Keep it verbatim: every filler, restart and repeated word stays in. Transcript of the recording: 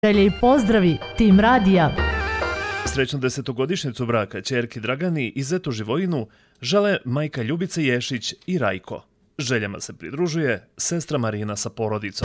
Želje i pozdravi, tim radija. Srećnu desetogodišnjicu braka ćerki Dragani i zetu Živojinu žele majka Ljubica Ješić i Rajko. Željama se pridružuje sestra Marina sa porodicom.